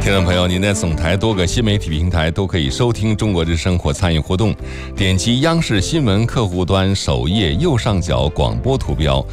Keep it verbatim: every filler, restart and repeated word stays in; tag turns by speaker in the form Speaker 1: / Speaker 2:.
Speaker 1: 听众朋友，您在总台多个新媒体平台都可以收听中国之声或参与互动。点击央视新闻客户端首页右上角广播图标，